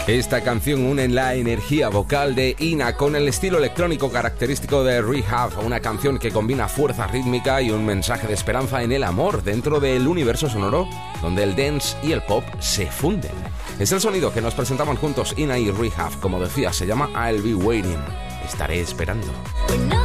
Esta canción une la energía vocal de Ina con el estilo electrónico característico de Rehab, una canción que combina fuerza rítmica y un mensaje de esperanza en el amor dentro del universo sonoro donde el dance y el pop se funden. Es el sonido que nos presentaban juntos Ina y Rehab, como decía, se llama I'll Be Waiting, estaré esperando.